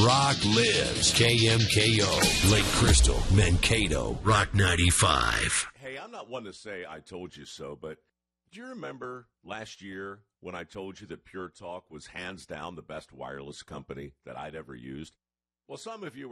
Rock lives. KMKO, Lake Crystal, Mankato, Rock 95. Hey, I'm not one to say I told you so, but do you remember last year when I told you that Pure Talk was hands down the best wireless company that I'd ever used? Well, some of you